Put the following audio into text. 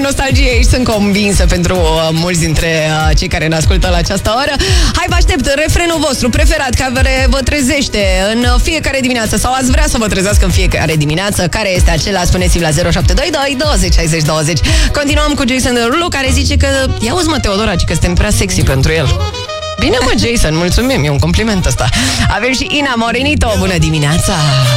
nostalgie aici, sunt convinsă pentru mulți dintre cei care ne ascultă la această oră. Hai, vă aștept refrenul vostru preferat, care vă trezește în fiecare dimineață sau ați vrea să vă trezească în fiecare dimineață. Care este acela? Spuneți-mi la 0722 20 60 20. Continuăm cu Jason Derulo, care zice că ia uzi, mă, Teodora, că suntem prea sexy pentru el. Bine, mă, Jason, mulțumim, e un compliment ăsta. Avem și Ina Morenito, bună dimineața!